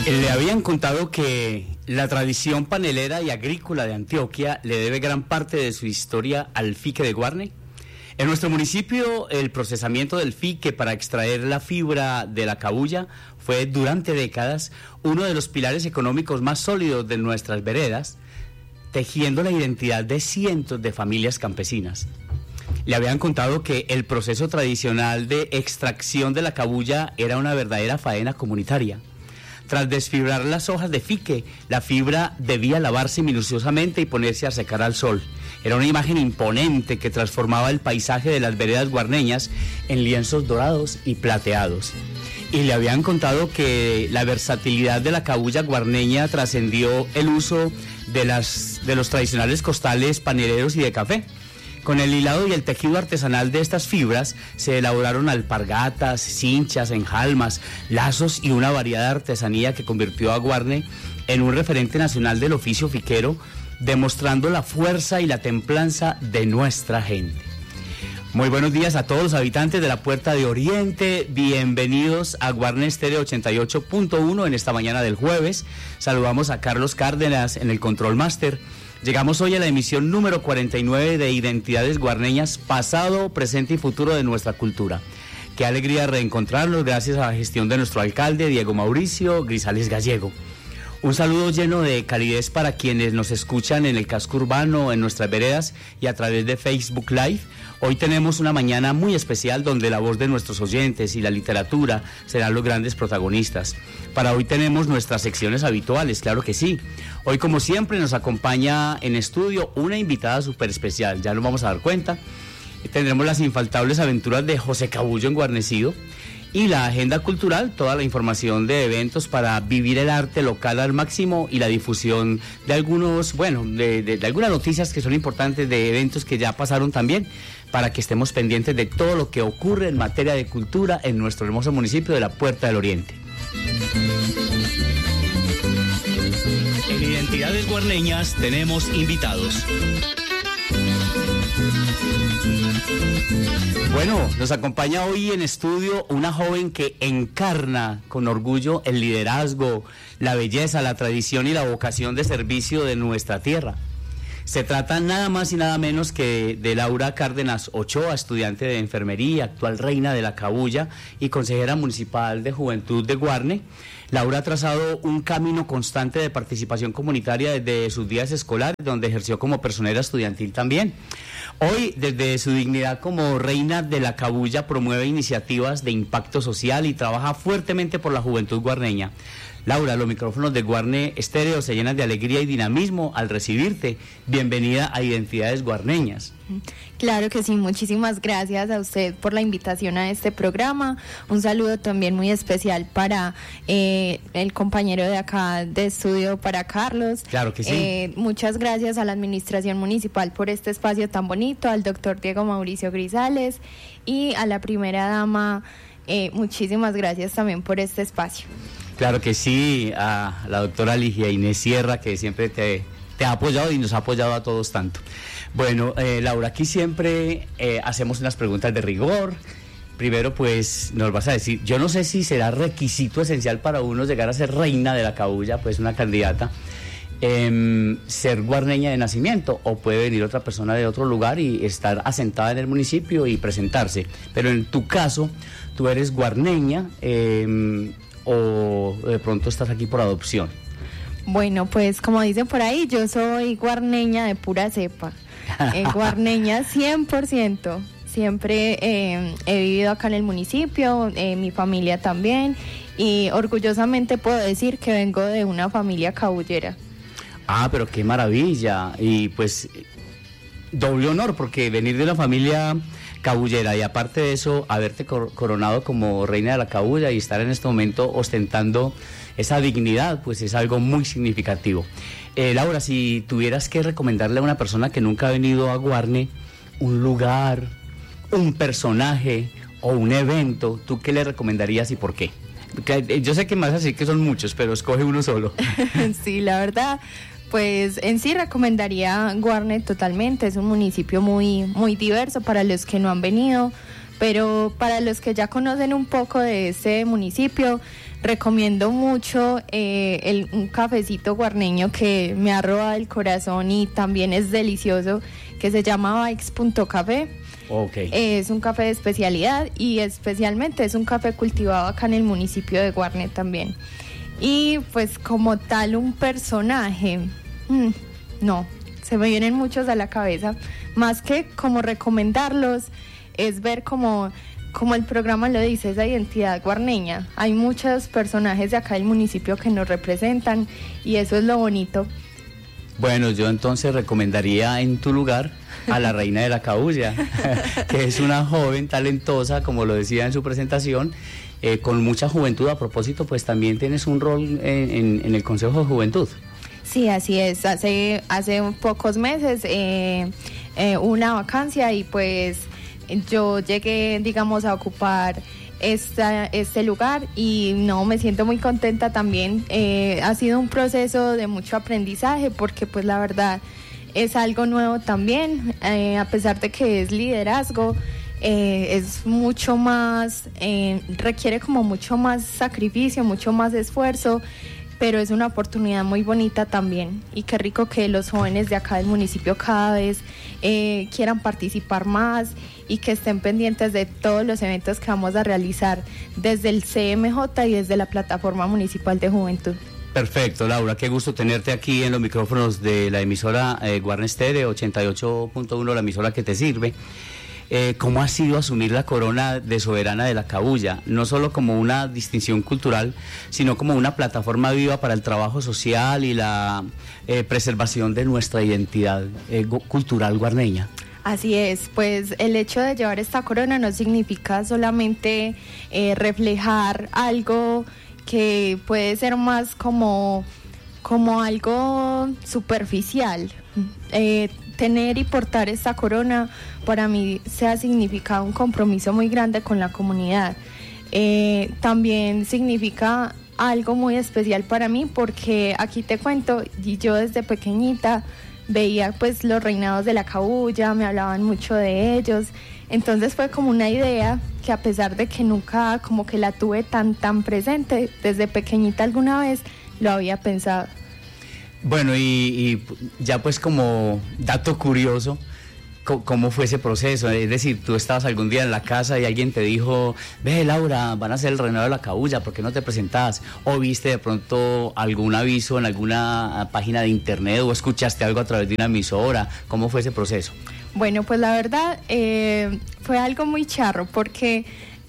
Le habían contado que la tradición panelera y agrícola de Antioquia le debe gran parte de su historia al fique de Guarne. En nuestro municipio, el procesamiento del fique para extraer la fibra de la cabuya fue durante décadas uno de los pilares económicos más sólidos de nuestras veredas, tejiendo la identidad de cientos de familias campesinas. Le habían contado que el proceso tradicional de extracción de la cabuya era una verdadera faena comunitaria. Tras desfibrar las hojas de fique, la fibra debía lavarse minuciosamente y ponerse a secar al sol. Era una imagen imponente que transformaba el paisaje de las veredas guarneñas en lienzos dorados y plateados. Y le habían contado que la versatilidad de la cabuya guarneña trascendió el uso de los tradicionales costales paneleros y de café. Con el hilado y el tejido artesanal de estas fibras se elaboraron alpargatas, cinchas, enjalmas, lazos y una variedad de artesanía que convirtió a Guarne en un referente nacional del oficio fiquero, demostrando la fuerza y la templanza de nuestra gente. Muy buenos días a todos los habitantes de la Puerta de Oriente, bienvenidos a Guarne Estéreo 88.1 en esta mañana del jueves. Saludamos a Carlos Cárdenas en el Control Master. Llegamos hoy a la emisión número 49 de Identidades Guarneñas, pasado, presente y futuro de nuestra cultura. Qué alegría reencontrarnos gracias a la gestión de nuestro alcalde, Diego Mauricio Grisales Gallego. Un saludo lleno de calidez para quienes nos escuchan en el casco urbano, en nuestras veredas y a través de Facebook Live. Hoy tenemos una mañana muy especial donde la voz de nuestros oyentes y la literatura serán los grandes protagonistas. Para hoy tenemos nuestras secciones habituales, claro que sí. Hoy, como siempre, nos acompaña en estudio una invitada súper especial, ya nos vamos a dar cuenta. Tendremos las infaltables aventuras de José Cabullo en Guarnecido y la agenda cultural, toda la información de eventos para vivir el arte local al máximo y la difusión de algunos, de algunas noticias que son importantes, de eventos que ya pasaron también, para que estemos pendientes de todo lo que ocurre en materia de cultura en nuestro hermoso municipio de la Puerta del Oriente. En Identidades Guarneñas tenemos invitados. Bueno, nos acompaña hoy en estudio una joven que encarna con orgullo el liderazgo, la belleza, la tradición y la vocación de servicio de nuestra tierra. Se trata nada más y nada menos que de Laura Cárdenas Ochoa, estudiante de enfermería, actual reina de la cabuya y consejera municipal de Juventud de Guarne. Laura ha trazado un camino constante de participación comunitaria desde sus días escolares, donde ejerció como personera estudiantil también. Hoy, desde su dignidad como reina de la cabuya, promueve iniciativas de impacto social y trabaja fuertemente por la juventud guarneña. Laura, los micrófonos de Guarne Estéreo se llenan de alegría y dinamismo al recibirte. Bienvenida a Identidades Guarneñas. Claro que sí, muchísimas gracias a usted por la invitación a este programa. Un saludo también muy especial para el compañero de acá de estudio, para Carlos. Claro que sí. Muchas gracias a la administración municipal por este espacio tan bonito, al doctor Diego Mauricio Grisales y a la primera dama, muchísimas gracias también por este espacio. Claro que sí, a la doctora Ligia Inés Sierra, que siempre te ha apoyado y nos ha apoyado a todos tanto. Bueno, Laura, aquí siempre hacemos unas preguntas de rigor. Primero, pues, nos vas a decir, yo no sé si será requisito esencial para uno llegar a ser reina de la cabuya, pues una candidata, ser guarneña de nacimiento, o puede venir otra persona de otro lugar y estar asentada en el municipio y presentarse. Pero en tu caso, tú eres guarneña, o de pronto estás aquí por adopción. Bueno, pues como dicen por ahí, yo soy guarneña de pura cepa, guarneña 100%. Siempre he vivido acá en el municipio, mi familia también, y orgullosamente puedo decir que vengo de una familia cabullera. Ah, pero qué maravilla, y pues doble honor, porque venir de una familia cabullera y aparte de eso haberte coronado como reina de la cabuya y estar en este momento ostentando esa dignidad, pues es algo muy significativo. Laura, si tuvieras que recomendarle a una persona que nunca ha venido a Guarne un lugar, un personaje o un evento, ¿tú qué le recomendarías y por qué? Yo sé que me vas a decir que son muchos, pero escoge uno solo. Sí, la verdad, pues en sí recomendaría Guarne totalmente. Es un municipio muy, muy diverso para los que no han venido, pero para los que ya conocen un poco de este municipio, recomiendo mucho un cafecito guarneño que me ha robado el corazón y también es delicioso, que se llama Bikes.café. Okay. Es un café de especialidad y especialmente es un café cultivado acá en el municipio de Guarne también. Y pues como tal un personaje, no, se me vienen muchos a la cabeza, más que como recomendarlos, es ver como el programa lo dice, esa identidad guarneña. Hay muchos personajes de acá del municipio que nos representan y eso es lo bonito. Bueno, yo entonces recomendaría en tu lugar a la reina de la cabulla, que es una joven talentosa, como lo decía en su presentación, con mucha juventud. A propósito, pues también tienes un rol en el Consejo de Juventud. Sí, así es. Hace pocos meses una vacancia y pues yo llegué, digamos, a ocupar este lugar y no, me siento muy contenta también. Ha sido un proceso de mucho aprendizaje porque pues la verdad es algo nuevo también, a pesar de que es liderazgo, es mucho más, requiere como mucho más sacrificio, mucho más esfuerzo, pero es una oportunidad muy bonita también y qué rico que los jóvenes de acá del municipio cada vez quieran participar más y que estén pendientes de todos los eventos que vamos a realizar desde el CMJ y desde la Plataforma Municipal de Juventud. Perfecto, Laura, qué gusto tenerte aquí en los micrófonos de la emisora Guarne Stereo 88.1, la emisora que te sirve. ¿Cómo ha sido asumir la corona de soberana de la cabulla? No solo como una distinción cultural, sino como una plataforma viva para el trabajo social y la preservación de nuestra identidad cultural guarneña. Así es, pues el hecho de llevar esta corona no significa solamente reflejar algo que puede ser más como algo superficial. Tener y portar esta corona para mí se ha significado un compromiso muy grande con la comunidad. También significa algo muy especial para mí porque aquí te cuento, y yo desde pequeñita veía pues los reinados de la cabulla, me hablaban mucho de ellos, entonces fue como una idea que a pesar de que nunca como que la tuve tan presente, desde pequeñita alguna vez lo había pensado. Bueno, y ya pues como dato curioso, ¿cómo fue ese proceso? Es decir, tú estabas algún día en la casa y alguien te dijo, ve Laura, van a hacer el reinado de la cabulla, ¿por qué no te presentas? ¿O viste de pronto algún aviso en alguna página de internet o escuchaste algo a través de una emisora? ¿Cómo fue ese proceso? Bueno, pues la verdad fue algo muy charro porque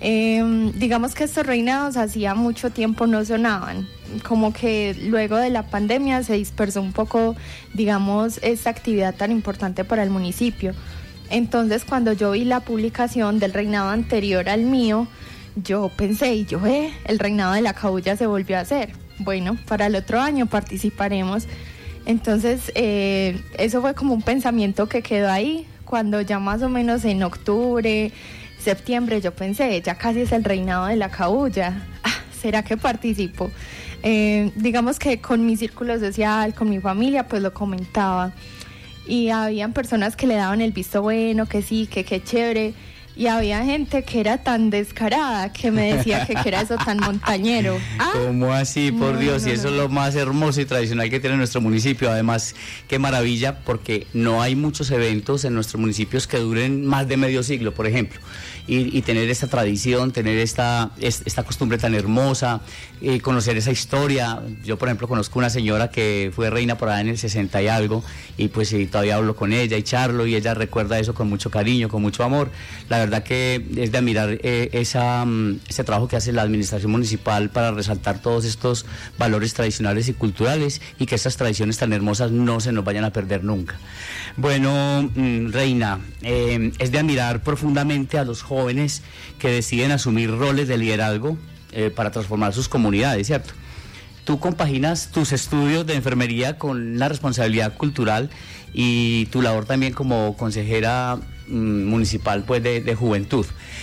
digamos que estos reinados hacía mucho tiempo no sonaban, como que luego de la pandemia se dispersó un poco, digamos, esta actividad tan importante para el municipio. Entonces cuando yo vi la publicación del reinado anterior al mío, yo pensé, el reinado de la cabulla se volvió a hacer. Bueno, para el otro año participaremos. Entonces eso fue como un pensamiento que quedó ahí, cuando ya más o menos en octubre, septiembre, yo pensé, ya casi es el reinado de la cabulla, ¿será que participo? Digamos que con mi círculo social, con mi familia, pues lo comentaba y habían personas que le daban el visto bueno, que sí, que qué chévere, y había gente que era tan descarada que me decía que era eso tan montañero. ¿Cómo así? Por Dios, y eso es lo más hermoso y tradicional que tiene nuestro municipio. Además, qué maravilla, porque no hay muchos eventos en nuestros municipios que duren más de medio siglo, por ejemplo. Y tener esta tradición, tener esta costumbre tan hermosa, conocer esa historia. Yo, por ejemplo, conozco una señora que fue reina por allá en el 60 y algo, y pues todavía hablo con ella y charlo, y ella recuerda eso con mucho cariño, con mucho amor. La verdad que es de admirar ese trabajo que hace la administración municipal para resaltar todos estos valores tradicionales y culturales, y que estas tradiciones tan hermosas no se nos vayan a perder nunca. Bueno, Reina, es de admirar profundamente a los jóvenes que deciden asumir roles de liderazgo para transformar sus comunidades, ¿cierto? Tú compaginas tus estudios de enfermería con la responsabilidad cultural y tu labor también como consejera municipal pues de juventud.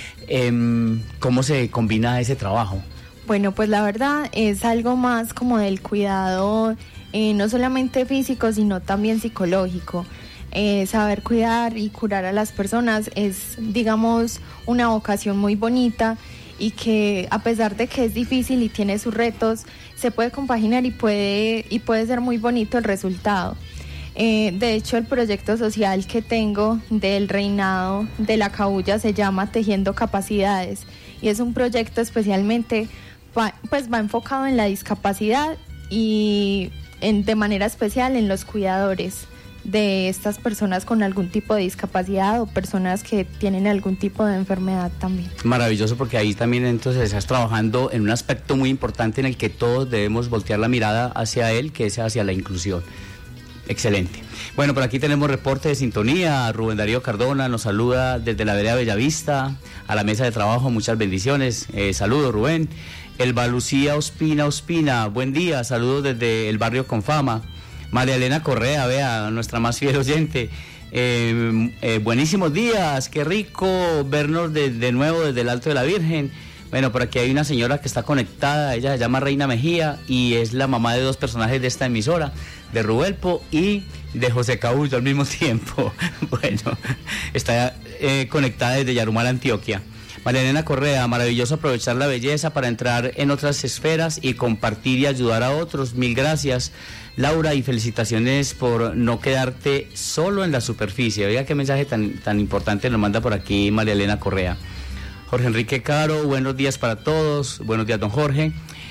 ¿Cómo se combina ese trabajo? Bueno, pues la verdad es algo más como del cuidado, no solamente físico, sino también psicológico. Saber cuidar y curar a las personas es, digamos, una vocación muy bonita y que a pesar de que es difícil y tiene sus retos, se puede compaginar y puede ser muy bonito el resultado. De hecho, el proyecto social que tengo del reinado de la Cabuya se llama Tejiendo Capacidades y es un proyecto especialmente, va enfocado en la discapacidad y de manera especial en los cuidadores de estas personas con algún tipo de discapacidad o personas que tienen algún tipo de enfermedad también. Maravilloso, porque ahí también entonces estás trabajando en un aspecto muy importante en el que todos debemos voltear la mirada hacia él, que es hacia la inclusión. Excelente. Bueno, por aquí tenemos reporte de sintonía. Rubén Darío Cardona nos saluda desde la vereda Bellavista, a la mesa de trabajo, muchas bendiciones. Saludos, Rubén. Elba Lucía Ospina, buen día, saludos desde el barrio Confama. María Elena Correa, vea, nuestra más fiel oyente. Buenísimos días, qué rico vernos de nuevo desde el Alto de la Virgen. Bueno, por aquí hay una señora que está conectada, ella se llama Reina Mejía y es la mamá de dos personajes de esta emisora, de Rubelpo y de José Caullo al mismo tiempo. Bueno, está conectada desde Yarumal, Antioquia. María Elena Correa, maravilloso aprovechar la belleza para entrar en otras esferas y compartir y ayudar a otros. Mil gracias, Laura, y felicitaciones por no quedarte solo en la superficie. Oiga qué mensaje tan importante nos manda por aquí María Elena Correa. Jorge Enrique Caro, buenos días para todos. Buenos días, don Jorge.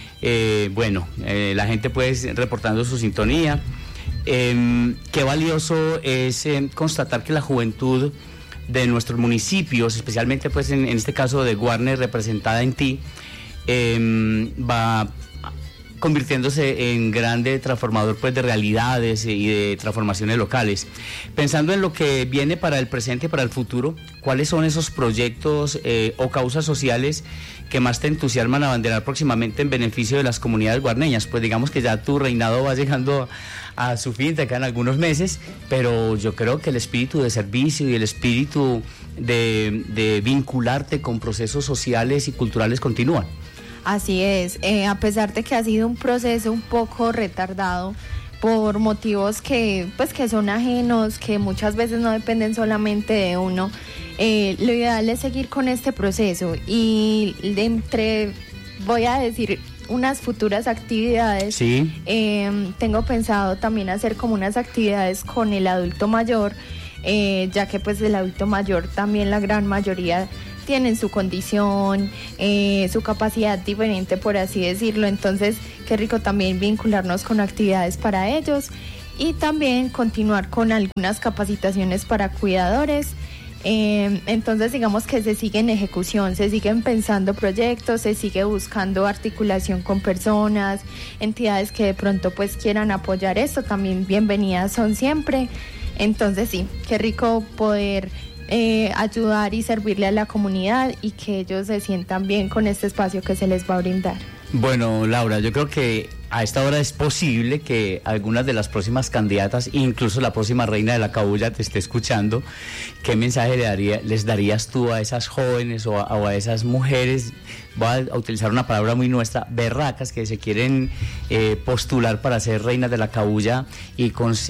La gente pues reportando su sintonía. Qué valioso es constatar que la juventud de nuestros municipios, especialmente pues en este caso de Guarne, representada en ti, va convirtiéndose en grande transformador pues de realidades y de transformaciones locales. Pensando en lo que viene para el presente y para el futuro, ¿cuáles son esos proyectos o causas sociales que más te entusiasman a abanderar próximamente en beneficio de las comunidades guarneñas? Pues digamos que ya tu reinado va llegando a su fin, te quedan algunos meses, pero yo creo que el espíritu de servicio y el espíritu de vincularte con procesos sociales y culturales continúan. Así es, a pesar de que ha sido un proceso un poco retardado por motivos que son ajenos, que muchas veces no dependen solamente de uno, lo ideal es seguir con este proceso y voy a decir, unas futuras actividades. Sí. Tengo pensado también hacer como unas actividades con el adulto mayor, ya que pues el adulto mayor también la gran mayoría tienen su condición, su capacidad diferente, por así decirlo. Entonces, qué rico también vincularnos con actividades para ellos y también continuar con algunas capacitaciones para cuidadores. Entonces, digamos que se sigue en ejecución, se siguen pensando proyectos, se sigue buscando articulación con personas, entidades que de pronto pues quieran apoyar esto, también bienvenidas son siempre. Entonces, sí, qué rico poder ayudar y servirle a la comunidad y que ellos se sientan bien con este espacio que se les va a brindar. Bueno, Laura, yo creo que a esta hora es posible que algunas de las próximas candidatas, incluso la próxima reina de la Cabuya, te esté escuchando. ¿Qué mensaje les darías tú a esas jóvenes o a esas mujeres? Voy a utilizar una palabra muy nuestra, berracas, que se quieren postular para ser reinas de la Cabuya y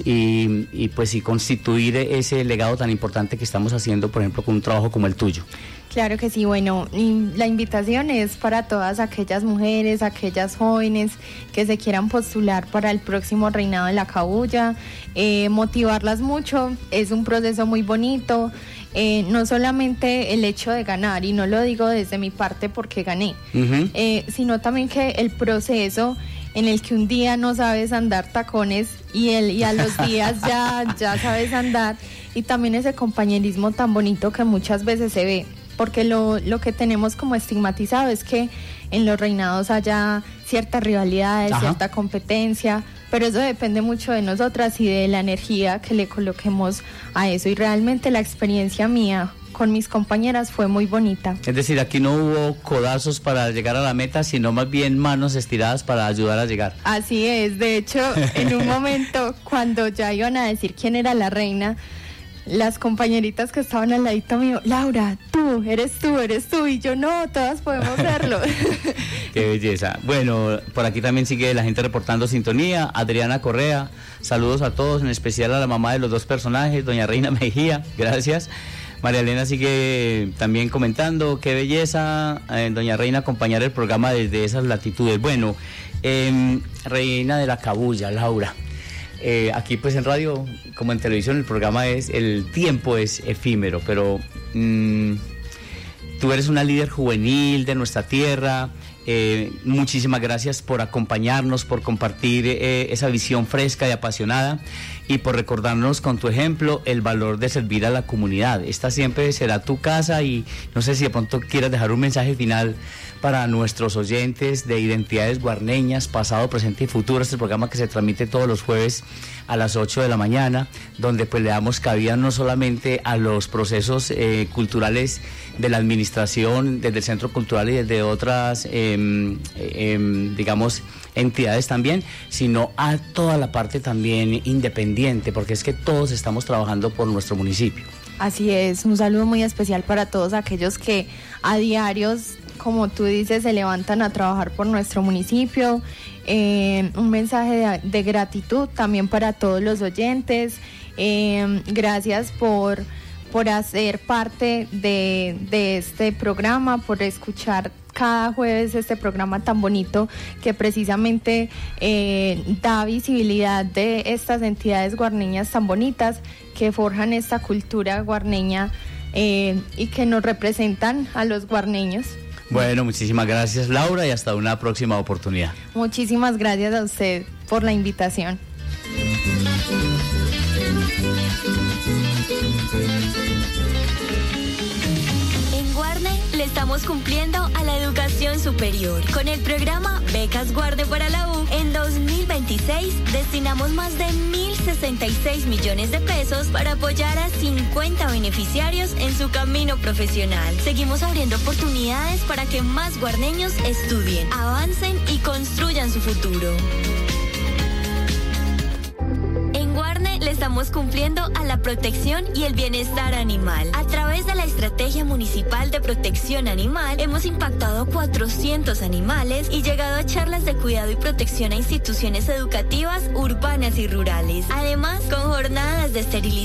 constituir ese legado tan importante que estamos haciendo, por ejemplo, con un trabajo como el tuyo. Claro que sí, bueno, la invitación es para todas aquellas mujeres, aquellas jóvenes que se quieran postular para el próximo reinado de la Cabuya, motivarlas mucho, es un proceso muy bonito, no solamente el hecho de ganar, y no lo digo desde mi parte porque gané, sino también que el proceso en el que un día no sabes andar tacones y a los días ya sabes andar, y también ese compañerismo tan bonito que muchas veces se ve. Porque lo que tenemos como estigmatizado es que en los reinados haya ciertas rivalidades, cierta competencia, pero eso depende mucho de nosotras y de la energía que le coloquemos a eso. Y realmente la experiencia mía con mis compañeras fue muy bonita. Es decir, aquí no hubo codazos para llegar a la meta, sino más bien manos estiradas para ayudar a llegar. Así es, de hecho, en un momento cuando ya iban a decir quién era la reina, las compañeritas que estaban al ladito mío, Laura, eres tú, y yo, no, todas podemos serlo. Qué belleza. Bueno, por aquí también sigue la gente reportando sintonía. Adriana Correa, saludos a todos, en especial a la mamá de los dos personajes, doña Reina Mejía, gracias. María Elena sigue también comentando, qué belleza, doña Reina, acompañar el programa desde esas latitudes. Bueno, Reina de la Cabulla, Laura. Aquí pues en radio como en televisión el tiempo es efímero, pero tú eres una líder juvenil de nuestra tierra. Muchísimas gracias por acompañarnos, por compartir esa visión fresca y apasionada y por recordarnos con tu ejemplo el valor de servir a la comunidad. Esta siempre será tu casa y no sé si de pronto quieras dejar un mensaje final para nuestros oyentes de Identidades Guarneñas, pasado, presente y futuro. Este programa que se transmite todos los jueves a las 8 de la mañana, donde pues le damos cabida no solamente a los procesos culturales de la administración, desde el Centro Cultural y desde otras, digamos, entidades también, sino a toda la parte también independiente, porque es que todos estamos trabajando por nuestro municipio. Así es, un saludo muy especial para todos aquellos que a diarios, como tú dices, se levantan a trabajar por nuestro municipio. Un mensaje de gratitud también para todos los oyentes. Gracias por hacer parte de este programa, por escuchar cada jueves este programa tan bonito que precisamente da visibilidad de estas entidades guarneñas tan bonitas que forjan esta cultura guarneña y que nos representan a los guarneños. Bueno, muchísimas gracias, Laura, y hasta una próxima oportunidad. Muchísimas gracias a usted por la invitación. En Guarne le estamos cumpliendo a la educación superior. Con el programa Becas Guarne para la U, en 2026 destinamos más de 1.066 millones de pesos para apoyar a 50 beneficiarios en su camino profesional. Seguimos abriendo oportunidades para que más guarneños estudien, avancen y construyan su futuro. Le estamos cumpliendo a la protección y el bienestar animal. A través de la Estrategia Municipal de Protección Animal, hemos impactado a 400 animales y llegado a charlas de cuidado y protección a instituciones educativas urbanas y rurales. Además, con jornadas de esterilización